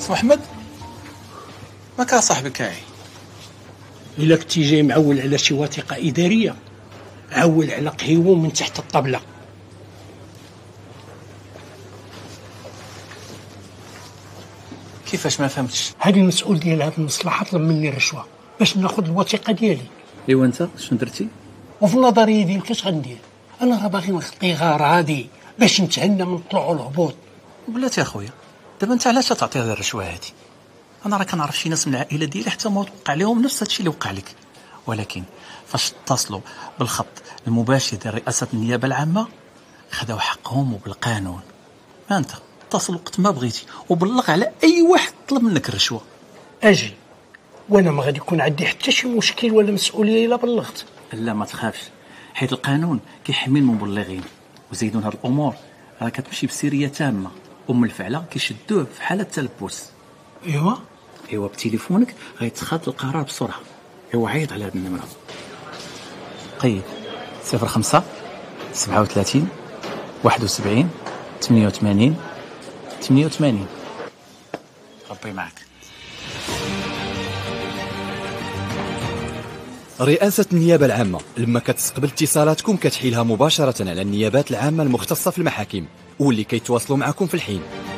سي محمد ما كان صاحبك كاعي. إلا كنتي جاي معول على شي وثيقة إدارية عول على قهيوه من تحت الطبلة. كيفاش ما فهمتش؟ هذه المسؤول ديال هذه المصلحة طلب مني الرشوة باش ناخذ الوثيقة ديالي. ايوا انت شنو درتي؟ وفي النظرية ديالك اش غندير؟ انا راه باغي نخطي غراضي باش نتهنى من الطلوع والهبوط. بلاتي يا خويا دابا انت علاش تعطي هذه الرشوه هذه؟ انا راه كنعرف شي ناس من العائله ديالي حتى ما وقع لهم نفس هادشي اللي وقع لك، ولكن فاش اتصلوا بالخط المباشر ديال رئاسه النيابه العامه خداو حقهم وبالقانون. ما انت اتصل وقت ما بغيتي وبلغ على اي واحد طلب منك الرشوه. اجي وانا ما غادي يكون عندي حتى شي مشكل ولا مسؤوليه الا بلغت. لا ما تخافش، حيت القانون كيحمي المبلغين، وزيدون هاد الامور راه كتمشي بسريه تامه، الفعله كيشدوه في حاله تلبس. ايوا بتليفونك غيتخذ القرار بسرعه. ايوا عيط على هاد النمره. قيد 05 37 71 88 88. ربي معك. رئاسة النيابة العامة لما كتستقبل اتصالاتكم كتحيلها مباشرة على النيابات العامة المختصة في المحاكم واللي كيتواصلوا معكم في الحين.